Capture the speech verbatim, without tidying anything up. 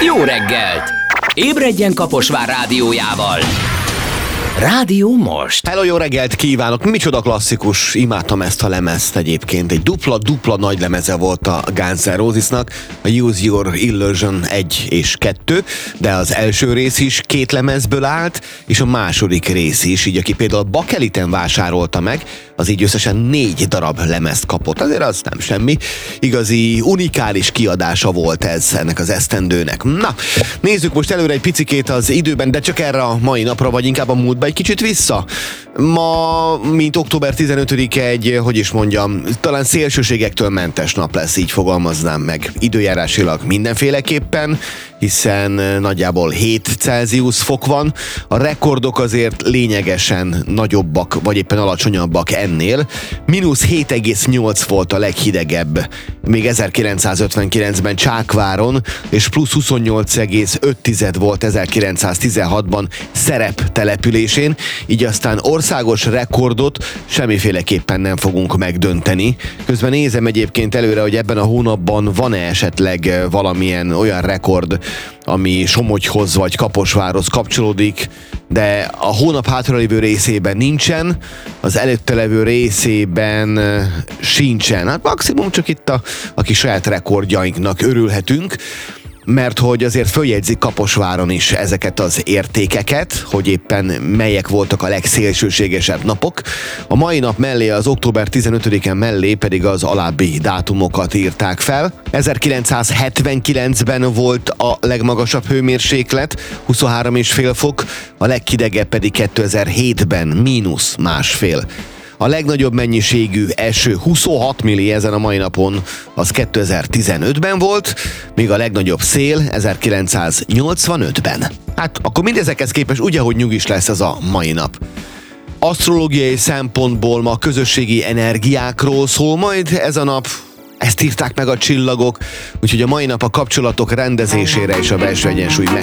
Jó reggelt! Ébredjen Kaposvár rádiójával! Rádió Most. Hello, jó reggelt kívánok! Micsoda klasszikus, imádtam ezt a lemezt egyébként. Egy dupla-dupla nagy lemeze volt a Guns N' Rosesnak, a Use Your Illusion egy és kettő, de az első rész is két lemezből állt, és a második rész is, így aki például Bakeliten vásárolta meg, az így összesen négy darab lemezt kapott. Azért az nem semmi. Igazi unikális kiadása volt ez ennek az esztendőnek. Na, nézzük most előre egy picikét az időben, de csak erre a mai napra, vagy inkább a múltba egy kicsit vissza. Ma, mint október tizenötödike, egy, hogy is mondjam, talán szélsőségektől mentes nap lesz, így fogalmaznám meg. Időjárásilag mindenféleképpen, hiszen nagyjából hét Celsius fok van. A rekordok azért lényegesen nagyobbak, vagy éppen alacsonyabbak ennél. mínusz hét egész nyolc volt a leghidegebb, még ezerkilencszázötvenkilencben Csákváron, és plusz huszonnyolc egész öt volt ezerkilencszáztizenhatban Szerep településén, így aztán országos rekordot semmiféleképpen nem fogunk megdönteni. Közben nézem egyébként előre, hogy ebben a hónapban van-e esetleg valamilyen olyan rekord, ami Somogyhoz vagy Kaposvárhoz kapcsolódik, de a hónap hátralévő részében nincsen, az előtte levő részében sincsen. Hát maximum csak itt a, a kis saját rekordjainknak örülhetünk, mert hogy azért följegyzik Kaposváron is ezeket az értékeket, hogy éppen melyek voltak a legszélsőségesebb napok. A mai nap mellé, az október tizenötödike mellé pedig az alábbi dátumokat írták fel. ezerkilencszázhetvenkilencben volt a legmagasabb hőmérséklet, huszonhárom egész öt fok, a leghidegebb pedig kétezer-hétben mínusz másfél. A legnagyobb mennyiségű eső huszonhat milli ezen a mai napon, az kétezer-tizenötben volt, míg a legnagyobb szél ezerkilencszáznyolcvanötben. Hát akkor mindezekhez képest ugye, hogy nyugis lesz ez a mai nap. Asztrológiai szempontból ma közösségi energiákról szól majd ez a nap. Ezt írták meg a csillagok, úgyhogy a mai nap a kapcsolatok rendezésére és a belső egyensúly